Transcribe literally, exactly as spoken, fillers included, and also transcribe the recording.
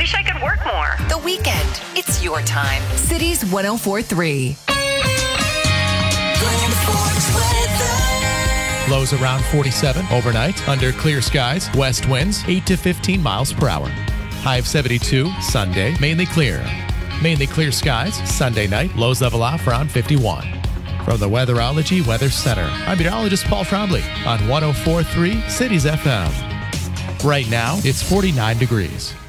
Wish I could work more. The weekend. It's your time. Cities one oh four point three. Lows around forty-seven overnight. Under clear skies. West winds eight to fifteen miles per hour. High of seventy-two. Sunday. Mainly clear. Mainly clear skies. Sunday night. Lows level off around fifty-one. From the Weatherology Weather Center, I'm meteorologist Paul Trombley on one oh four point three Cities F M. Right now, it's forty-nine degrees.